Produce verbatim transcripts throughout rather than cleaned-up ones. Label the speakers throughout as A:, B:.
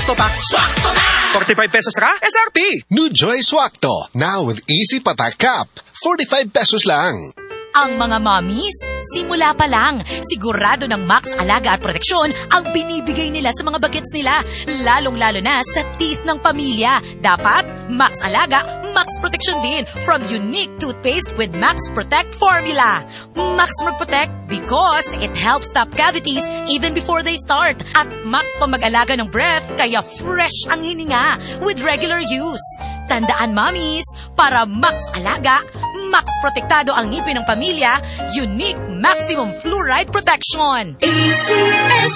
A: Swakto Pack. Swakto na! forty-five pesos ka? S R P!
B: New Joy Swakto, now with Easy Patak Cup. forty-five pesos lang.
C: Ang mga mommies, simula pa lang, sigurado ng Max Alaga at Proteksyon ang binibigay nila sa mga bagets nila, lalong-lalo na sa teeth ng pamilya. Dapat, Max Alaga, Max Proteksyon din from unique toothpaste with Max Protect formula. Max Protect because it helps stop cavities even before they start. At Max pa mag-alaga ng breath, kaya fresh ang hininga with regular use. Tandaan, mommies, para Max Alaga, Max Protektado ang ngipin ng pamilya, unique maximum fluoride protection.
D: A C S.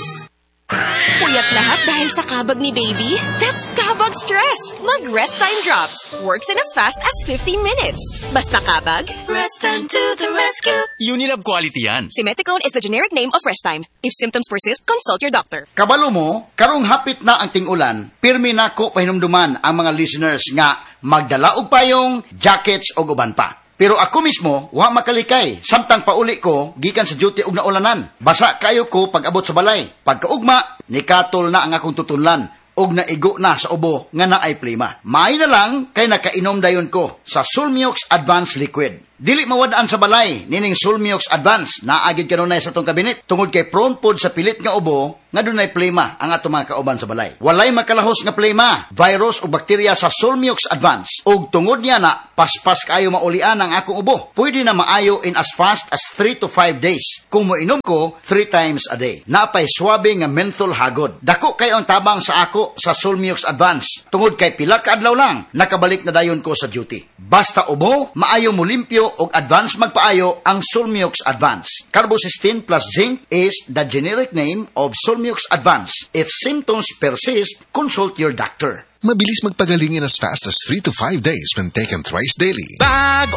D: Puyat lahat dahil sa kabag ni baby? That's kabag stress. Mag Rest Time Drops. Works in as fast as fifteen minutes. Basta kabag,
E: Rest Time to the rescue.
F: Unilab quality yan.
D: Simeticone is the generic name of Rest Time. If symptoms persist, consult your doctor.
G: Kabalo mo, karong hapit na ang ting-ulan, pirmi nako pahinumduman ang mga listeners nga magdala og payong, jackets o uban pa. Pero ako mismo, wa makalikay. Samtang pauli ko, gikan sa duty og naulanan. Basa kayo ko pag abot sa balay. Pagkaugma, nikatol na ang akong tutunlan. Og naigo na sa ubo nga naay plima. May na lang kay nakainom dayon ko sa Sulmiox Advanced Liquid. Dili mawadaan sa balay, nining Sulmiox Advance, naagid kanunay sa tong kabinet, tungod kay prone pod sa pilit nga ubo, nga dunay plema ang ato mga kauban sa balay. Walay makalahos nga plema, virus o bakterya sa Sulmiox Advance. Og tungod niya na, paspas kayo maulian ang akong ubo. Pwede na maayo in as fast as three to five days. Kung moinom ko, three times a day. Napay swabe nga menthol hagod. Dako kayo ang tabang sa ako sa Sulmiox Advance. Tungod kay pila ka adlaw lang, nakabalik na dayon ko sa duty. Basta ubo, maayo mo limpyo og advance magpaayo ang Sulmiox Advance. Carbocysteine plus zinc is the generic name of Sulmiox Advance. If symptoms persist, consult your doctor.
B: Mabilis magpagaling in as fast as three to five days when taken thrice daily.
A: Bag